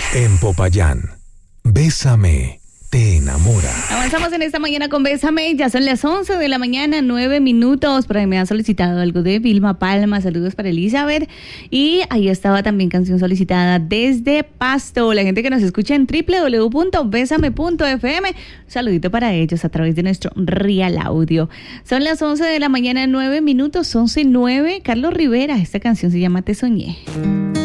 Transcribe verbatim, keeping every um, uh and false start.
En Popayán, Bésame te enamora. Avanzamos en esta mañana con Bésame. Ya son las once de la mañana, nueve minutos. Por ahí me han solicitado algo de Vilma Palma. Saludos para Elizabeth. Y ahí estaba también canción solicitada desde Pasto. La gente que nos escucha en doble u doble u doble u punto bésame punto efe eme. Un saludito para ellos a través de nuestro Real Audio. Son las once de la mañana, nueve minutos. once nueve. Carlos Rivera. Esta canción se llama Te Soñé.